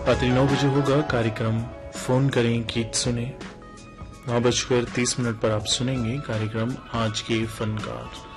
रात्रि 9 बजे होगा कार्यक्रम फोन करें गीत सुने। 9:30 पर आप सुनेंगे कार्यक्रम आज के फनकार।